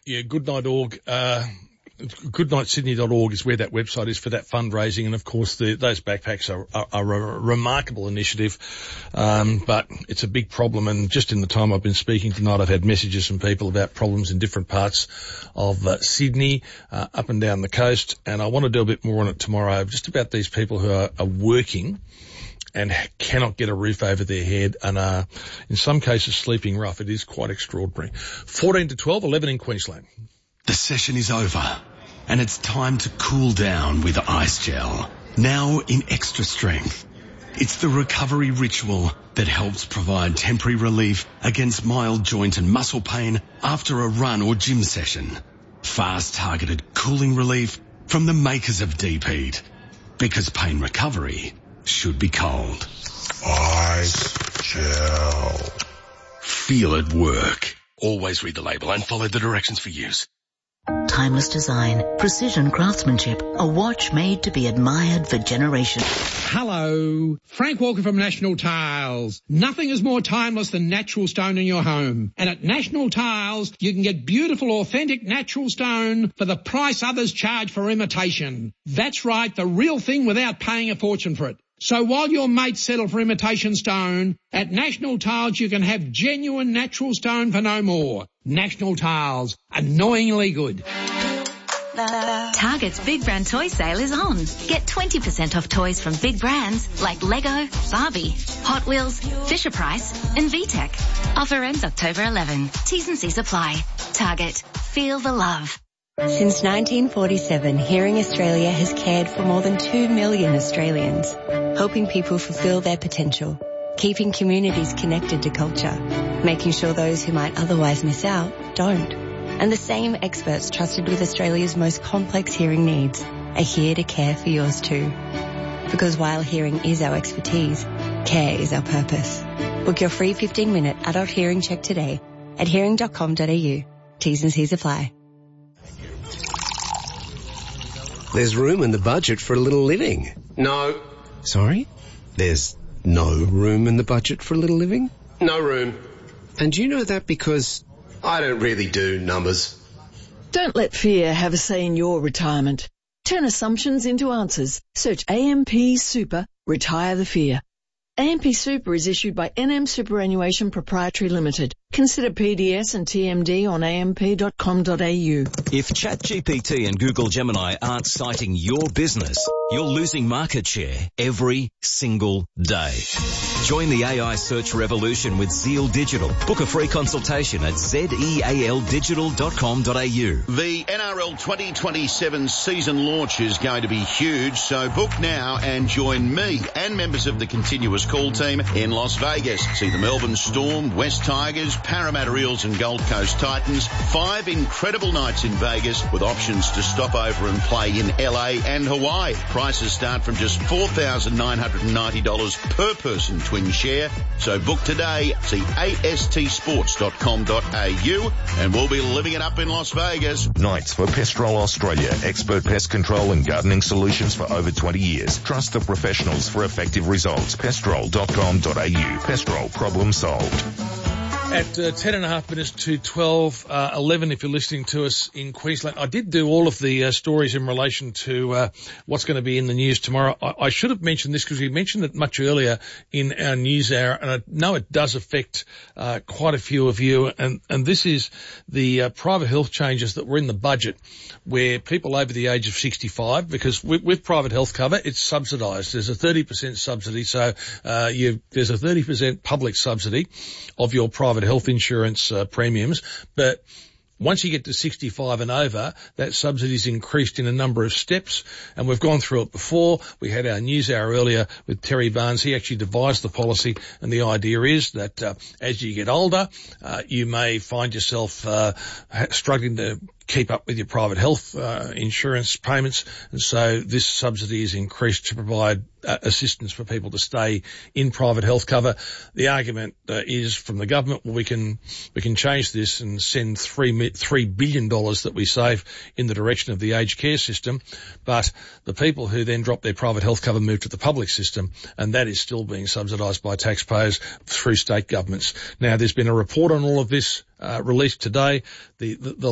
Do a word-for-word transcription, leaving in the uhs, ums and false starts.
Yeah, goodnight dot org. Uh, goodnight sydney dot org is where that website is for that fundraising. And, of course, the, those backpacks are, are, are a remarkable initiative, um, but it's a big problem. And just in the time I've been speaking tonight, I've had messages from people about problems in different parts of uh, Sydney, uh, up and down the coast. And I want to do a bit more on it tomorrow, just about these people who are, are working and cannot get a roof over their head and are, in some cases, sleeping rough. It is quite extraordinary. fourteen to twelve, eleven in Queensland. The session is over, and it's time to cool down with Ice Gel. Now in extra strength. It's the recovery ritual that helps provide temporary relief against mild joint and muscle pain after a run or gym session. Fast targeted cooling relief from the makers of Deep Heat. Because pain recovery should be cold. Ice Gel. Feel it work. Always read the label and follow the directions for use. Timeless design, precision craftsmanship, a watch made to be admired for generations. Hello, Frank Walker from National Tiles. Nothing is more timeless than natural stone in your home. And at National Tiles, you can get beautiful, authentic natural stone for the price others charge for imitation. That's right, the real thing without paying a fortune for it. So while your mates settle for imitation stone, at National Tiles you can have genuine natural stone for no more. National Tiles, annoyingly good. Target's Big Brand Toy Sale is on. Get twenty percent off toys from big brands like Lego, Barbie, Hot Wheels, Fisher-Price and V TEC. Offer ends October eleventh. T's and C's apply. Target. Feel the love. Since nineteen forty-seven, Hearing Australia has cared for more than two million Australians, helping people fulfil their potential, keeping communities connected to culture, making sure those who might otherwise miss out don't. And the same experts trusted with Australia's most complex hearing needs are here to care for yours too. Because while hearing is our expertise, care is our purpose. Book your free fifteen minute adult hearing check today at hearing dot com dot a u. T's and C's apply. There's room in the budget for a little living. No. Sorry? There's no room in the budget for a little living? No room. And do you know that because I don't really do numbers? Don't let fear have a say in your retirement. Turn assumptions into answers. Search A M P Super, retire the fear. A M P Super is issued by N M Superannuation Proprietary Limited. Consider P D S and T M D on a m p dot com dot a u. If ChatGPT and Google Gemini aren't citing your business, you're losing market share every single day. Join the A I search revolution with Zeal Digital. Book a free consultation at zeal digital dot com dot a u. The N R L twenty twenty-seven season launch is going to be huge, so book now and join me and members of the continuous call team in Las Vegas. See the Melbourne Storm, West Tigers, Parramatta Eels and Gold Coast Titans. Five incredible nights in Vegas with options to stop over and play in L A and Hawaii. Prices start from just four thousand nine hundred ninety dollars per person twin share. So book today. See a s t sports dot com dot a u and we'll be living it up in Las Vegas. Nights for Pestrol Australia. Expert pest control and gardening solutions for over twenty years. Trust the professionals for effective results. pestrol dot com dot a u. Pestrol, problem solved. At uh, ten and a half minutes to twelve, uh, eleven if you're listening to us in Queensland. I did do all of the uh, stories in relation to uh, what's going to be in the news tomorrow. I, I should have mentioned this because we mentioned it much earlier in our news hour, and I know it does affect uh, quite a few of you, and, and this is the uh, private health changes that were in the budget where people over the age of sixty-five, because with, with private health cover, it's subsidised. There's a thirty percent subsidy, so uh, you, there's a thirty percent public subsidy of your private health insurance uh, premiums, but once you get to sixty-five and over, that subsidy's increased in a number of steps, and we've gone through it before. We had our news hour earlier with Terry Barnes. He actually devised the policy, and the idea is that uh, as you get older, uh, you may find yourself uh, struggling to keep up with your private health uh, insurance payments, and so this subsidy is increased to provide uh, assistance for people to stay in private health cover. The argument uh, is from the government, well, we can we can change this and send three three billion dollars that we save in the direction of the aged care system, but the people who then drop their private health cover move to the public system, and that is still being subsidised by taxpayers through state governments. Now, there's been a report on all of this uh, released today. The, the, the